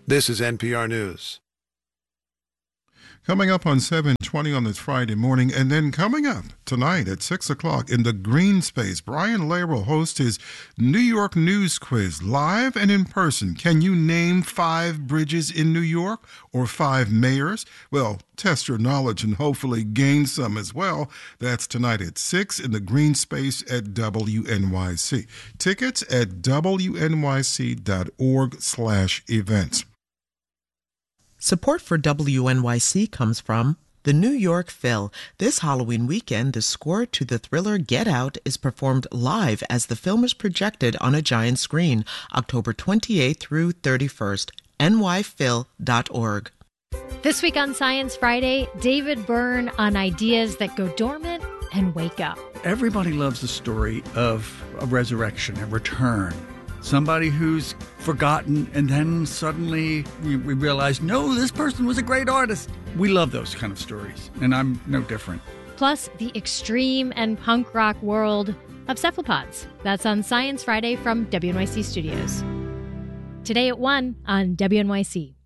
This is NPR News. Coming up on 7:20 on this Friday morning, and then coming up tonight at 6 o'clock in the Green Space, Brian Lehrer will host his New York News Quiz live and in person. Can you name 5 bridges in New York or 5 mayors? Well, test your knowledge and hopefully gain some as well. That's tonight at 6 in the Green Space at WNYC. Tickets at wnyc.org/events. Support for WNYC comes from the New York Phil. This Halloween weekend, the score to the thriller Get Out is performed live as the film is projected on a giant screen, October 28th through 31st. nyphil.org. This week on Science Friday, David Byrne on ideas that go dormant and wake up. Everybody loves the story of a resurrection, a return. Somebody who's forgotten, and then suddenly we realize, no, this person was a great artist. We love those kind of stories, and I'm no different. Plus, the extreme and punk rock world of cephalopods. That's on Science Friday from WNYC Studios. Today at 1 on WNYC.